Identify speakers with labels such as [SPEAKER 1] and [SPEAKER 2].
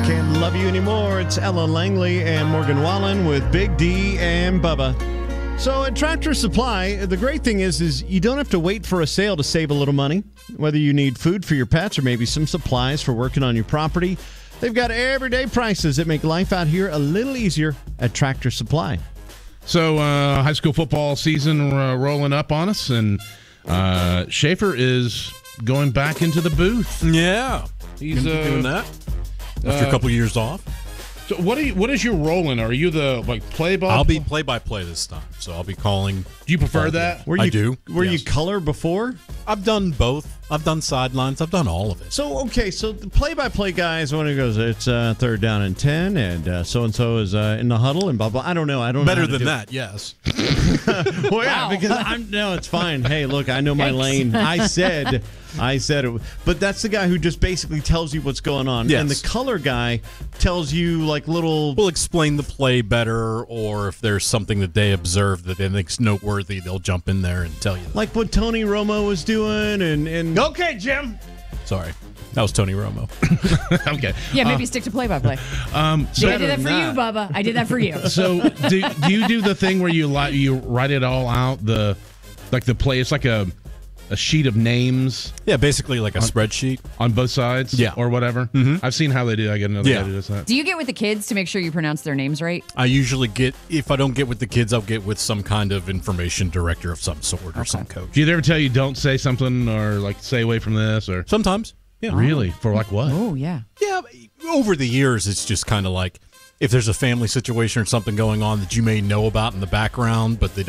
[SPEAKER 1] Can't Love You Anymore. It's Ella Langley and Morgan Wallen with Big D and Bubba. So at Tractor Supply, the great thing is you don't have to wait for a sale to save a little money. Whether you need food for your pets or maybe some supplies for working on your property, they've got everyday prices that make life out here a little easier at Tractor Supply.
[SPEAKER 2] So high school football season rolling up on us, and Schaefer is going back into the booth.
[SPEAKER 3] Yeah,
[SPEAKER 2] He's
[SPEAKER 3] doing that after a couple years off.
[SPEAKER 2] So what is your role in? Are you the play-by?
[SPEAKER 3] I'll be play-by-play this time, so I'll be calling.
[SPEAKER 2] Do you prefer that?
[SPEAKER 3] I do.
[SPEAKER 1] Were
[SPEAKER 3] yes.
[SPEAKER 1] you color before?
[SPEAKER 3] I've done both. I've done sidelines. I've done all of it.
[SPEAKER 1] So the play-by-play guys, when it goes, it's third down and 10, and so-and-so is in the huddle, and blah, blah. I don't know.
[SPEAKER 3] Better than that, yes.
[SPEAKER 1] Well, yeah, because it's fine. Hey, look, I know my lane. I said it. But that's the guy who just basically tells you what's going on.
[SPEAKER 3] Yes.
[SPEAKER 1] And the color guy tells you little...
[SPEAKER 3] We'll explain the play better, or if there's something that they observed that they think's noteworthy, they'll jump in there and tell you that.
[SPEAKER 1] Like what Tony Romo was doing, and...
[SPEAKER 2] Okay, Jim.
[SPEAKER 3] Sorry. That was Tony Romo.
[SPEAKER 2] Okay.
[SPEAKER 4] Yeah, maybe stick to play-by-play.
[SPEAKER 2] So
[SPEAKER 4] I did that for you, Bubba. I did that for you.
[SPEAKER 2] So do you do the thing where you write it all out, the play? It's like a sheet of names.
[SPEAKER 3] Yeah, basically like a spreadsheet.
[SPEAKER 2] On both sides?
[SPEAKER 3] Yeah.
[SPEAKER 2] Or whatever? Mm-hmm. I've seen how they do. I get another guy who does that.
[SPEAKER 4] Do you get with the kids to make sure you pronounce their names right?
[SPEAKER 3] I usually if I don't get with the kids, I'll get with some kind of information director of some sort or some coach.
[SPEAKER 2] Do you ever tell you don't say something or stay away from this? Or
[SPEAKER 3] Sometimes. Yeah.
[SPEAKER 2] Really? For what?
[SPEAKER 4] Oh, yeah.
[SPEAKER 3] Yeah, over the years, it's just kind of like if there's a family situation or something going on that you may know about in the background, but they